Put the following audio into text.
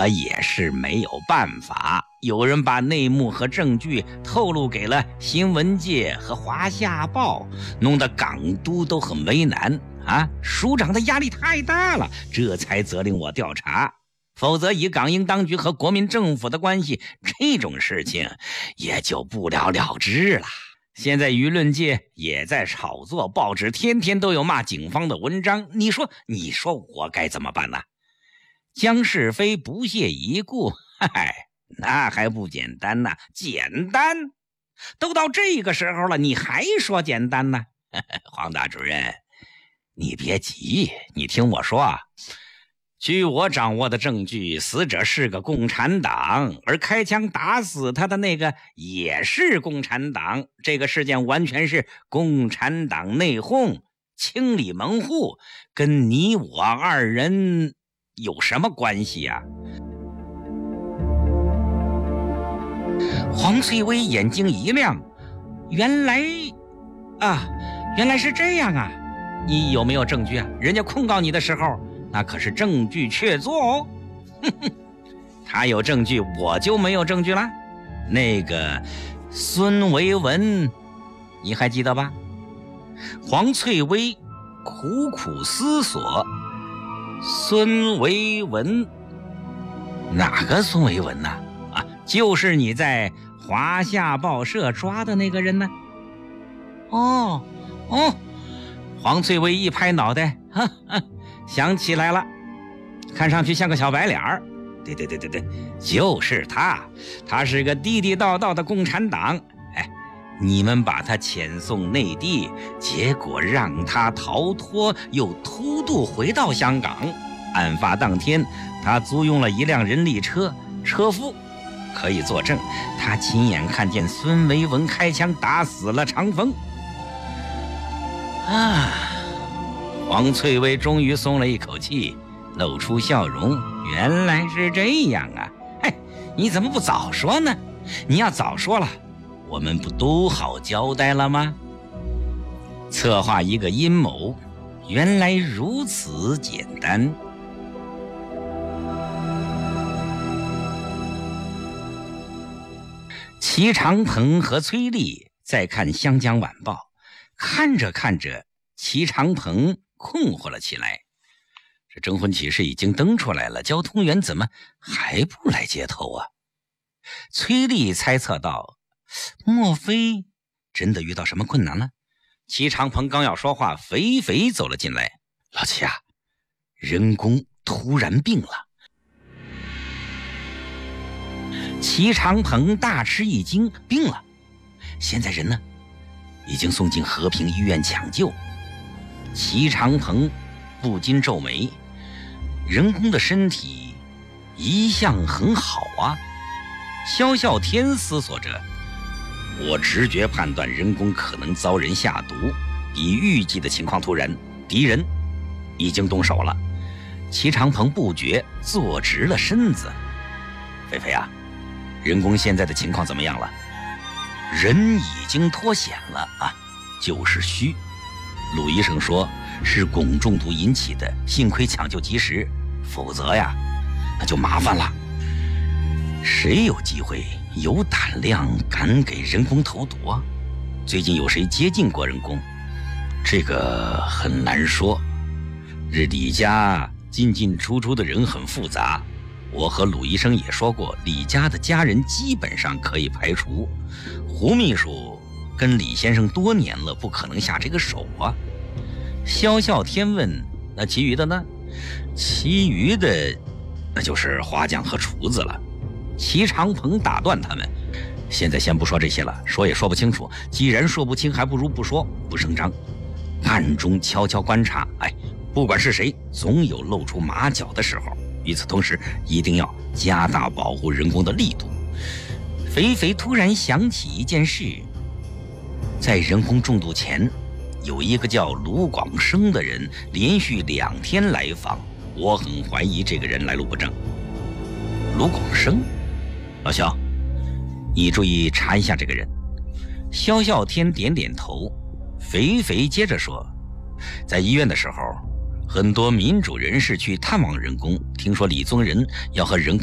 我也是没有办法，有人把内幕和证据透露给了新闻界和华夏报，弄得港督都很为难啊！署长的压力太大了，这才责令我调查。否则以港英当局和国民政府的关系，这种事情也就不了了之了。现在舆论界也在炒作，报纸天天都有骂警方的文章，你说我该怎么办呢？将是非不屑一顾，那还不简单呢？简单？都到这个时候了，你还说简单呢？黄大主任，你别急，你听我说啊。据我掌握的证据，死者是个共产党，而开枪打死他的那个也是共产党。这个事件完全是共产党内讧，清理门户，跟你我二人有什么关系啊？黄翠薇眼睛一亮，原来是这样啊！你有没有证据啊？人家控告你的时候那可是证据确凿哦。他有证据，我就没有证据了。那个孙维文你还记得吧？黄翠薇苦苦思索，孙维文，哪个孙维文呢？就是你在华夏报社抓的那个人呢？黄翠薇一拍脑袋，想起来了，看上去像个小白脸儿。对，就是他是个地地道道的共产党。你们把他遣送内地，结果让他逃脱，又突渡回到香港。案发当天，他租用了一辆人力车，车夫可以作证，他亲眼看见孙维文开枪打死了长风。黄翠薇终于松了一口气，露出笑容。原来是这样啊！你怎么不早说呢？你要早说了，我们不都好交代了吗？策划一个阴谋，原来如此简单。齐长鹏和崔丽在看《湘江晚报》，看着看着，齐长鹏困惑了起来。这征婚启事已经登出来了，交通员怎么还不来接头啊？崔丽猜测道，莫非真的遇到什么困难了？齐长鹏刚要说话，肥肥走了进来。老齐啊，人工突然病了。齐长鹏大吃一惊，病了？现在人呢？已经送进和平医院抢救。齐长鹏不禁皱眉，人工的身体一向很好啊。萧啸天思索着，我直觉判断人工可能遭人下毒，比预计的情况突然，敌人已经动手了。齐长鹏不觉坐直了身子。菲菲啊，人工现在的情况怎么样了？人已经脱险了啊，就是虚。鲁医生说是汞中毒引起的，幸亏抢救及时，否则呀，那就麻烦了。谁有机会有胆量敢给人工投毒啊？最近有谁接近过人工？这个很难说。这李家进进出出的人很复杂，我和鲁医生也说过，李家的家人基本上可以排除。胡秘书跟李先生多年了，不可能下这个手啊。萧啸天问，那其余的呢？其余的那就是花匠和厨子了。齐长鹏打断他们，现在先不说这些了，说也说不清楚，既然说不清，还不如不说，不声张，暗中悄悄观察。不管是谁，总有露出马脚的时候。与此同时，一定要加大保护人工的力度。肥肥突然想起一件事，在人工中毒前，有一个叫卢广生的人连续2天来访，我很怀疑这个人来路不正。卢广生，老萧，你注意查一下这个人。萧啸天点点头。肥肥接着说，在医院的时候，很多民主人士去探望人工，听说李宗仁要和人工